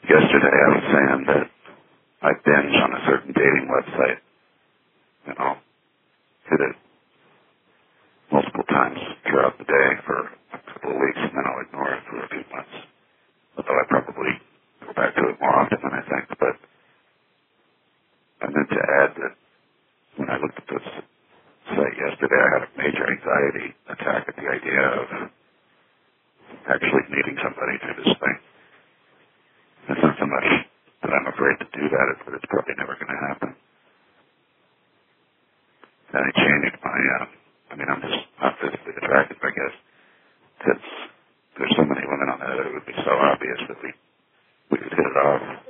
Yesterday I was saying that I binge on a certain dating website, and I'll hit it multiple times throughout the day for a couple of weeks, and then I'll ignore it for a few months. Although I probably go back to it more often than I think. But I meant to add that when I looked at this site yesterday, I had a major anxiety attack at the idea of actually meeting somebody through this thing. It's not so much that I'm afraid to do that, it's that it's probably never going to happen. And it changed my, I'm just not physically attractive, I guess. Because there's so many women on there that it would be so obvious that we could hit it off.